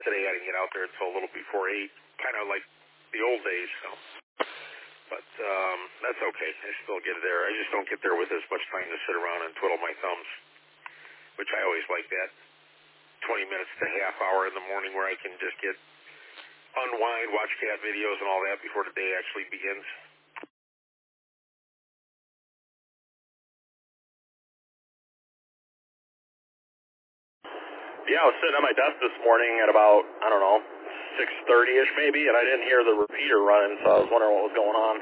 today I didn't get out there until a little before 8, kind of like the old days. So. But that's okay. I still get there. I just don't get there with as much time to sit around and twiddle my thumbs, which I always like that. 20 minutes to half hour in the morning where I can just get unwind, watch cat videos and all that before the day actually begins. Yeah, I was sitting at my desk this morning at about, 6:30-ish maybe, and I didn't hear the repeater running, so I was wondering what was going on.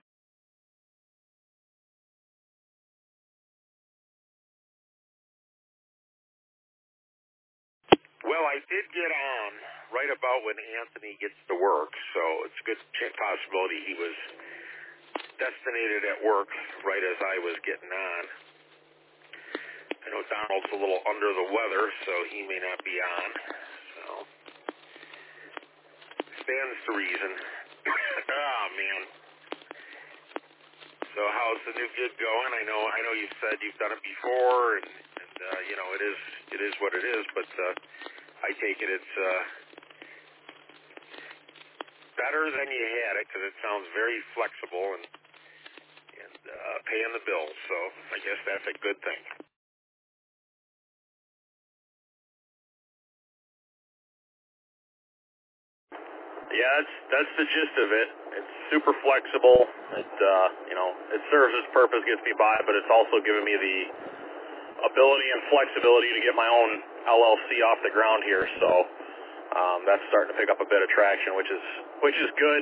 Well, I did get on right about when Anthony gets to work, so it's a good possibility he was destinated at work right as I was getting on. I know Donald's a little under the weather, so he may not be on. So, stands to reason. Oh, man. So how's the new gig going? I know you've said you've done it before, and it is what it is, but I take it it's better than you had it because it sounds very flexible and paying the bills, so I guess that's a good thing. Yeah, that's the gist of it. It's super flexible. It serves its purpose, gets me by, but it's also given me the ability and flexibility to get my own LLC off the ground here. So that's starting to pick up a bit of traction, which is good.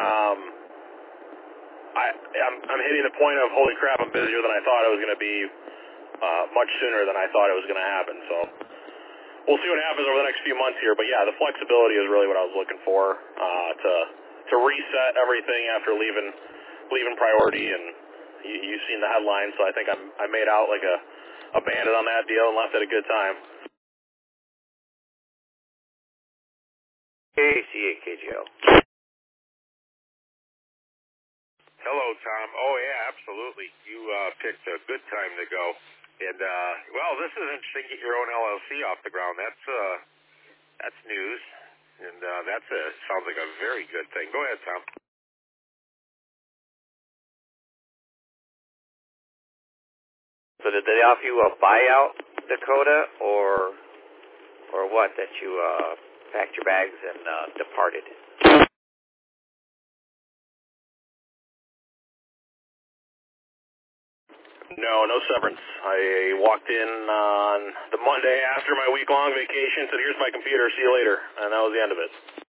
I'm hitting the point of holy crap, I'm busier than I thought it was going to be, much sooner than I thought it was going to happen. So we'll see what happens over the next few months here. But yeah, the flexibility is really what I was looking for, to reset everything after leaving Priority, and you've seen the headlines, so I think I made out like a bandit on that deal and left at a good time. KCAKGO. Hello, Tom. Oh, yeah, absolutely. You picked a good time to go. And, this is interesting. Get your own LLC off the ground. That's news. And sounds like a very good thing. Go ahead, Tom. So did they offer you a buyout, Dakota, or what, that you packed your bags and departed? No severance. I walked in on the Monday after my week-long vacation, said, here's my computer, see you later, and that was the end of it.